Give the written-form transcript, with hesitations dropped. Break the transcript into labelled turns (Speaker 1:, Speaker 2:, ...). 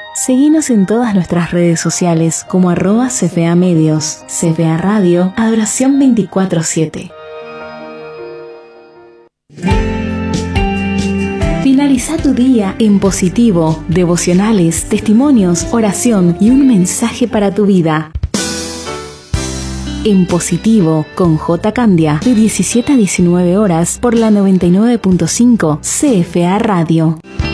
Speaker 1: Seguinos en todas nuestras redes sociales como @CFA Medios, CFA Radio, Adoración 24/7. Finaliza tu día en positivo, devocionales, testimonios, oración y un mensaje para tu vida. En Positivo, con J. Candia, de 17 a 19 horas por la 99.5 CFA Radio.